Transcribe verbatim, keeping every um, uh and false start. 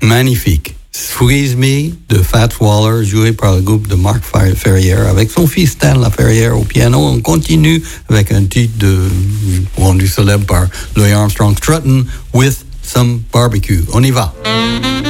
Magnifique. Squeeze Me de Fats Waller, joué par le groupe de Marc Ferrière, avec son fils Stan Laferrière au piano. On continue avec un titre de, rendu célèbre par Louis Armstrong, Struttin' with Some Barbecue. On y va.